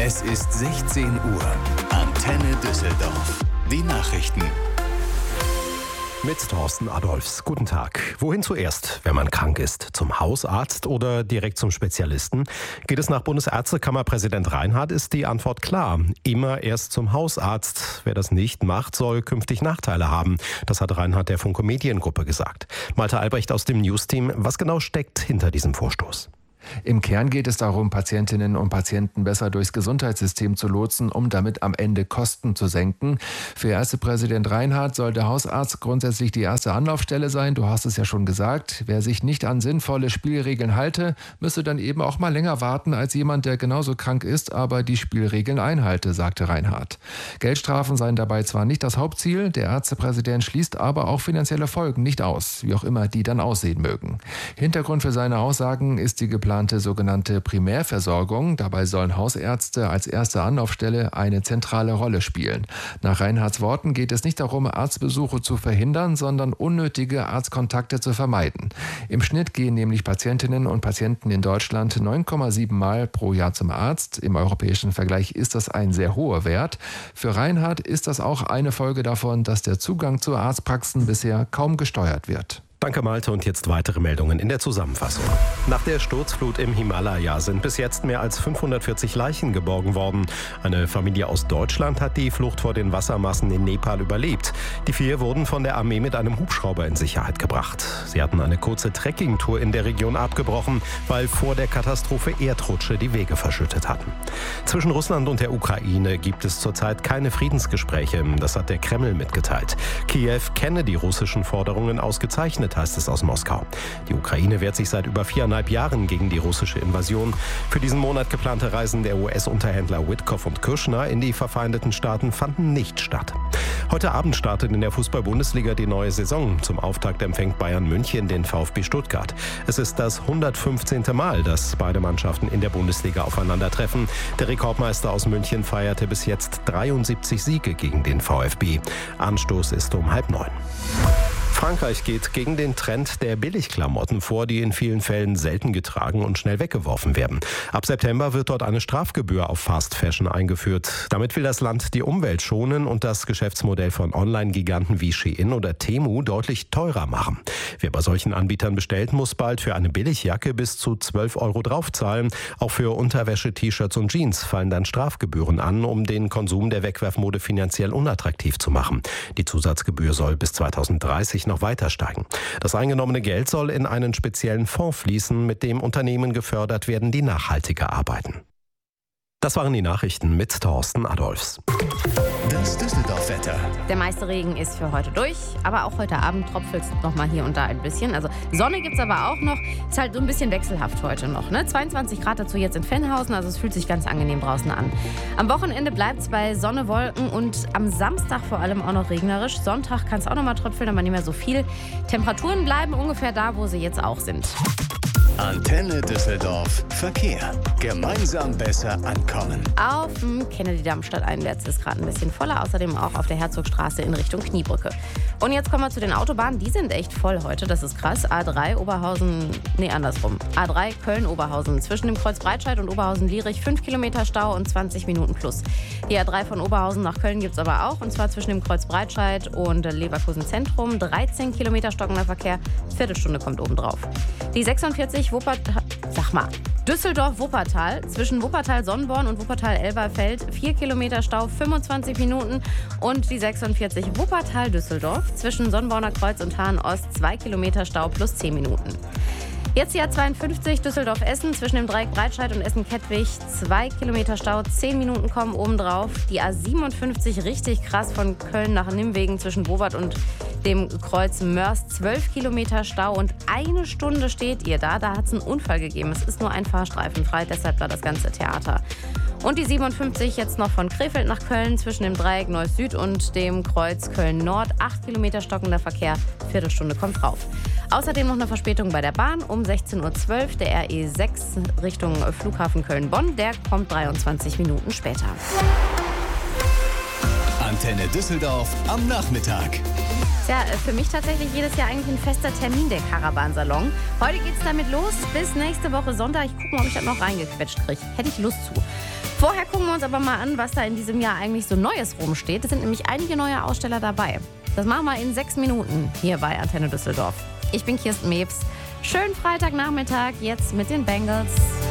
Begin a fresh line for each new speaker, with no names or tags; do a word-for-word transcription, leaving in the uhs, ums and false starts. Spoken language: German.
Es ist sechzehn Uhr. Antenne Düsseldorf. Die Nachrichten.
Mit Thorsten Adolfs. Guten Tag. Wohin zuerst, wenn man krank ist? Zum Hausarzt oder direkt zum Spezialisten? Geht es nach Bundesärztekammerpräsident Reinhardt, ist die Antwort klar. Immer erst zum Hausarzt. Wer das nicht macht, soll künftig Nachteile haben. Das hat Reinhardt der Funke Mediengruppe gesagt. Malte Albrecht aus dem News-Team. Was genau steckt hinter diesem Vorstoß?
Im Kern geht es darum, Patientinnen und Patienten besser durchs Gesundheitssystem zu lotsen, um damit am Ende Kosten zu senken. Für Ärztepräsident Reinhardt soll der Hausarzt grundsätzlich die erste Anlaufstelle sein. Du hast es ja schon gesagt. Wer sich nicht an sinnvolle Spielregeln halte, müsse dann eben auch mal länger warten als jemand, der genauso krank ist, aber die Spielregeln einhalte, sagte Reinhardt. Geldstrafen seien dabei zwar nicht das Hauptziel, der Ärztepräsident schließt aber auch finanzielle Folgen nicht aus, wie auch immer die dann aussehen mögen. Hintergrund für seine Aussagen ist die geplante sogenannte Primärversorgung. Dabei sollen Hausärzte als erste Anlaufstelle eine zentrale Rolle spielen. Nach Reinhardts Worten geht es nicht darum, Arztbesuche zu verhindern, sondern unnötige Arztkontakte zu vermeiden. Im Schnitt gehen nämlich Patientinnen und Patienten in Deutschland neun Komma sieben Mal pro Jahr zum Arzt. Im europäischen Vergleich ist das ein sehr hoher Wert. Für Reinhardt ist das auch eine Folge davon, dass der Zugang zu Arztpraxen bisher kaum gesteuert wird.
Danke Malte und jetzt weitere Meldungen in der Zusammenfassung. Nach der Sturzflut im Himalaya sind bis jetzt mehr als fünfhundertvierzig Leichen geborgen worden. Eine Familie aus Deutschland hat die Flucht vor den Wassermassen in Nepal überlebt. Die vier wurden von der Armee mit einem Hubschrauber in Sicherheit gebracht. Sie hatten eine kurze Trekkingtour in der Region abgebrochen, weil vor der Katastrophe Erdrutsche die Wege verschüttet hatten. Zwischen Russland und der Ukraine gibt es zurzeit keine Friedensgespräche. Das hat der Kreml mitgeteilt. Kiew kenne die russischen Forderungen ausgezeichnet, heißt es aus Moskau. Die Ukraine wehrt sich seit über viereinhalb Jahren gegen die russische Invasion. Für diesen Monat geplante Reisen der U S-Unterhändler Witkoff und Kürschner in die verfeindeten Staaten fanden nicht statt. Heute Abend startet in der Fußball-Bundesliga die neue Saison. Zum Auftakt empfängt Bayern München den VfB Stuttgart. Es ist das hundertfünfzehnte Mal, dass beide Mannschaften in der Bundesliga aufeinandertreffen. Der Rekordmeister aus München feierte bis jetzt dreiundsiebzig Siege gegen den VfB. Anstoß ist um halb neun. Frankreich geht gegen den Trend der Billigklamotten vor, die in vielen Fällen selten getragen und schnell weggeworfen werden. Ab September wird dort eine Strafgebühr auf Fast Fashion eingeführt. Damit will das Land die Umwelt schonen und das Geschäftsmodell von Online-Giganten wie Shein oder Temu deutlich teurer machen. Wer bei solchen Anbietern bestellt, muss bald für eine Billigjacke bis zu zwölf Euro draufzahlen. Auch für Unterwäsche, T-Shirts und Jeans fallen dann Strafgebühren an, um den Konsum der Wegwerfmode finanziell unattraktiv zu machen. Die Zusatzgebühr soll bis zweitausenddreißig noch weiter steigen. Das eingenommene Geld soll in einen speziellen Fonds fließen, mit dem Unternehmen gefördert werden, die nachhaltiger arbeiten. Das waren die Nachrichten mit Thorsten Adolfs.
Das Düsseldorf-Wetter.
Der meiste Regen ist für heute durch, aber auch heute Abend tröpfelt es noch mal hier und da ein bisschen. Also Sonne gibt es aber auch noch. Ist halt so ein bisschen wechselhaft heute noch. Ne? zweiundzwanzig Grad dazu jetzt in Fennhausen, also es fühlt sich ganz angenehm draußen an. Am Wochenende bleibt es bei Sonne, Wolken und am Samstag vor allem auch noch regnerisch. Sonntag kann es auch noch mal tröpfeln, aber nicht mehr so viel. Temperaturen bleiben ungefähr da, wo sie jetzt auch sind.
Antenne Düsseldorf Verkehr. Gemeinsam besser ankommen.
Auf dem Kennedy-Damm stadteinwärts ist gerade ein bisschen voller. Außerdem auch auf der Herzogstraße in Richtung Kniebrücke. Und jetzt kommen wir zu den Autobahnen. Die sind echt voll heute. Das ist krass. A drei Oberhausen, nee andersrum. A drei Köln-Oberhausen. Zwischen dem Kreuz Breitscheid und Oberhausen-Lierich fünf Kilometer Stau und zwanzig Minuten plus. Die A drei von Oberhausen nach Köln gibt es aber auch. Und zwar zwischen dem Kreuz Breitscheid und Leverkusen Zentrum. dreizehn Kilometer stockender Verkehr. Viertelstunde kommt obendrauf. Die sechsundvierzig Wuppertal, sag mal, Düsseldorf-Wuppertal, zwischen Wuppertal-Sonnenborn und Wuppertal-Elberfeld, vier Kilometer Stau, fünfundzwanzig Minuten. Und die sechsundvierzig Wuppertal-Düsseldorf, zwischen Sonnenborner Kreuz und Hahn-Ost, zwei Kilometer Stau plus zehn Minuten. Jetzt die A zweiundfünfzig Düsseldorf-Essen, zwischen dem Dreieck Breitscheid und Essen-Kettwig, zwei Kilometer Stau, zehn Minuten kommen obendrauf. Die A siebenundfünfzig, richtig krass, von Köln nach Nimwegen zwischen Bobert und dem Kreuz Mörs, zwölf Kilometer Stau und eine Stunde steht ihr da. Da hat es einen Unfall gegeben. Es ist nur ein Fahrstreifen frei, deshalb war das ganze Theater. Und die siebenundfünfzig jetzt noch von Krefeld nach Köln zwischen dem Dreieck Neuss Süd und dem Kreuz Köln Nord. acht Kilometer stockender Verkehr, Viertelstunde kommt drauf. Außerdem noch eine Verspätung bei der Bahn um sechzehn Uhr zwölf. Der R E sechs Richtung Flughafen Köln-Bonn, der kommt dreiundzwanzig Minuten später.
Antenne Düsseldorf am Nachmittag.
Ist ja für mich tatsächlich jedes Jahr eigentlich ein fester Termin, der Caravan-Salon. Heute geht's damit los, bis nächste Woche Sonntag. Ich gucke mal, ob ich das noch reingequetscht kriege. Hätte ich Lust zu. Vorher gucken wir uns aber mal an, was da in diesem Jahr eigentlich so Neues rumsteht. Es sind nämlich einige neue Aussteller dabei. Das machen wir in sechs Minuten hier bei Antenne Düsseldorf. Ich bin Kirsten Mebs. Schönen Freitagnachmittag jetzt mit den Bengals.